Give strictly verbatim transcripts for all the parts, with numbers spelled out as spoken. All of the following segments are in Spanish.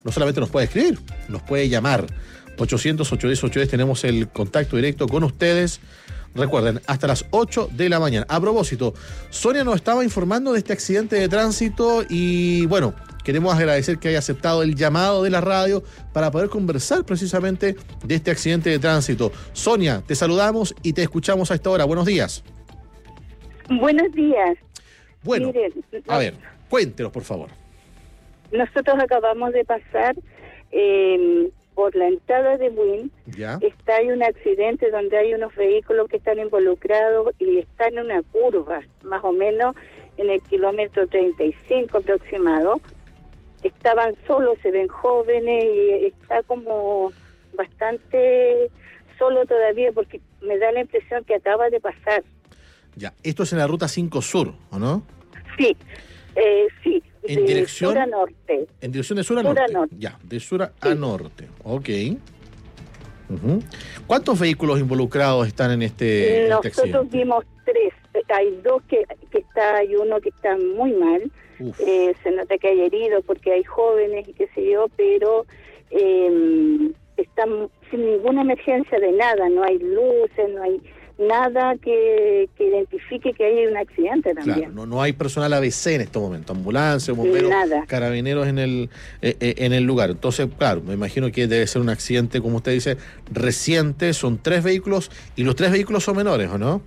no solamente nos puede escribir, nos puede llamar. ochocientos, ochocientos diez, ochocientos diez, tenemos el contacto directo con ustedes. Recuerden, hasta las ocho de la mañana. A propósito, Sonia nos estaba informando de este accidente de tránsito y, bueno, queremos agradecer que haya aceptado el llamado de la radio para poder conversar precisamente de este accidente de tránsito. Sonia, te saludamos y te escuchamos a esta hora. Buenos días. Buenos días. Bueno, Miren, a ver, cuéntenos, por favor. Nosotros acabamos de pasar eh, por la entrada de Buin. ¿Ya? Está hay un accidente donde hay unos vehículos que están involucrados y están en una curva, más o menos en el kilómetro treinta y cinco aproximado. Estaban solos, se ven jóvenes y está como bastante solo todavía porque me da la impresión que acaba de pasar. Ya, esto es en la ruta cinco Sur, ¿o no? Sí, eh, sí. En de dirección sur a norte. En dirección de sur a Sur a norte. norte. Ya, de sur a, Sí. a norte. Ok. Ujú. ¿Cuántos vehículos involucrados están en este, en este Nosotros accidente? vimos tres. Hay dos que, que está, hay uno que está muy mal. Uf. Eh, se nota que hay heridos porque hay jóvenes y qué sé yo, pero eh, están sin ninguna emergencia de nada. No hay luces, no hay nada que, que identifique que hay un accidente también. Claro, no, no hay personal A B C en estos momentos, ambulancia, bomberos, Nada. carabineros en el eh, eh, en el lugar. Entonces, claro, me imagino que debe ser un accidente, como usted dice, reciente. Son tres vehículos y los tres vehículos son menores, ¿o no?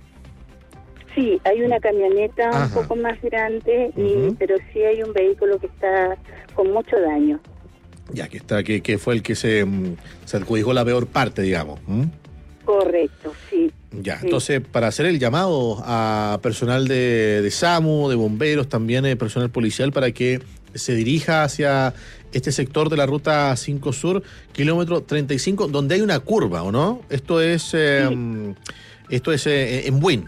Sí, hay una camioneta Ajá. un poco más grande, y, Ujú. pero sí hay un vehículo que está con mucho daño. Ya que está, que, que fue el que se, mm, se adjudicó la peor parte, digamos. ¿Mm? Correcto, sí. Ya, Sí. entonces, para hacer el llamado a personal de, de SAMU, de bomberos, también eh, personal policial, para que se dirija hacia este sector de la ruta cinco Sur, kilómetro treinta y cinco, donde hay una curva, ¿o no? Esto es, eh, Sí. esto es eh, en Buin.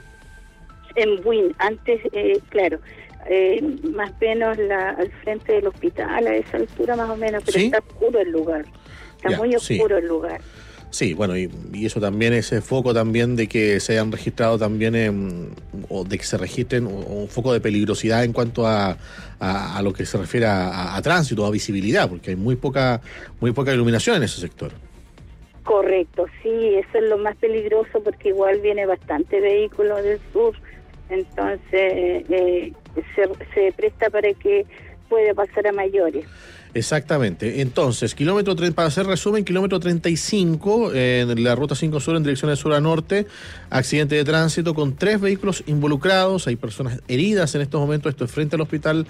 En Buin, antes, eh, claro, eh, más o menos la, al frente del hospital, a esa altura más o menos, pero ¿Sí? está oscuro el lugar. Está Ya, muy sí. oscuro el lugar. Sí, bueno, y, y eso también, ese foco también de que se hayan registrado también, eh, o de que se registren, o, o un foco de peligrosidad en cuanto a, a, a lo que se refiere a, a, a tránsito, a visibilidad, porque hay muy poca, muy poca iluminación en ese sector. Correcto, sí, eso es lo más peligroso porque igual viene bastante vehículo del sur, entonces eh, se, se presta para que pueda pasar a mayores. Exactamente. Entonces, kilómetro tre- para hacer resumen, kilómetro treinta y cinco, eh, en la ruta cinco Sur en dirección de sur a norte, accidente de tránsito con tres vehículos involucrados, hay personas heridas en estos momentos, esto es frente al hospital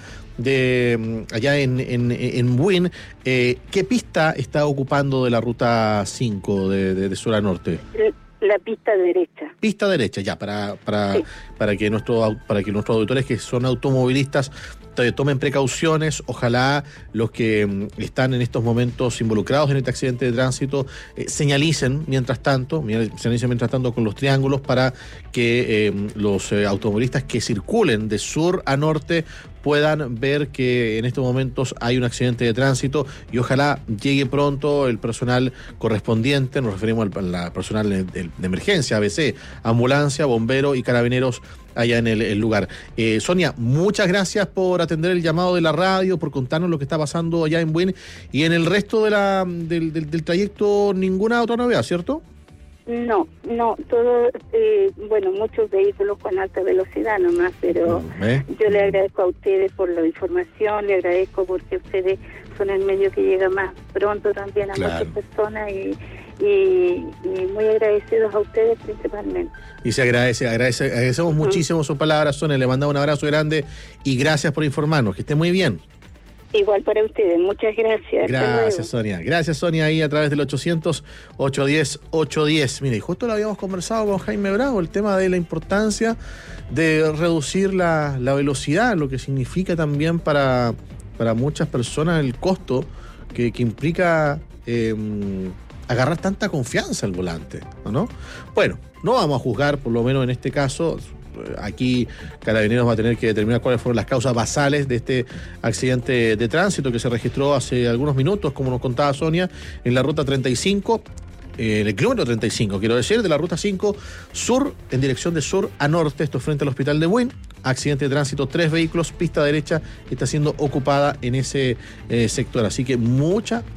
de mm, allá en, en, en Buin. Eh, ¿Qué pista está ocupando de la ruta cinco de, de, de sur a norte? La pista derecha. Pista derecha, ya, para, para, Sí. para que nuestro, au- para que nuestros auditores que son automovilistas te- tomen precauciones. Ojalá los que mm, están en estos momentos involucrados en este accidente de tránsito eh, señalicen mientras tanto, mira, señalicen mientras tanto con los triángulos para que eh, los eh, automovilistas que circulen de sur a norte puedan ver que en estos momentos hay un accidente de tránsito y ojalá llegue pronto el personal correspondiente. Nos referimos al, al personal de, de emergencia, A B C, ambulancia, bombero y carabineros allá en el, el lugar. Eh, Sonia, muchas gracias por atender el llamado de la radio, por contarnos lo que está pasando allá en Buin y en el resto de la, del, del, del trayecto, ninguna otra novedad, ¿cierto? No, no, todo, eh, bueno, muchos vehículos con alta velocidad nomás, pero ¿Eh? yo le agradezco a ustedes por la información, le agradezco porque ustedes son el medio que llega más pronto también a Claro. muchas personas y, y, y muy agradecidos a ustedes principalmente. Y se agradece, agradece agradecemos Ujú. muchísimo sus palabras, Sonia, le mandamos un abrazo grande y gracias por informarnos, que esté muy bien. Igual para ustedes, muchas gracias. Hasta luego. Gracias, Sonia. Gracias, Sonia, ahí a través del ochocientos, ochocientos diez, ochocientos diez. Mire, y justo lo habíamos conversado con Jaime Bravo, el tema de la importancia de reducir la, la velocidad, lo que significa también para, para muchas personas el costo que, que implica eh, agarrar tanta confianza al volante, ¿no? Bueno, no vamos a juzgar, por lo menos en este caso. Aquí Carabineros va a tener que determinar cuáles fueron las causas basales de este accidente de tránsito que se registró hace algunos minutos, como nos contaba Sonia, en la ruta treinta y cinco, eh, en el kilómetro treinta y cinco, quiero decir, de la ruta cinco sur, en dirección de sur a norte, esto frente al hospital de Buin. accidente de tránsito, tres vehículos, pista derecha está siendo ocupada en ese eh, sector. Así que mucha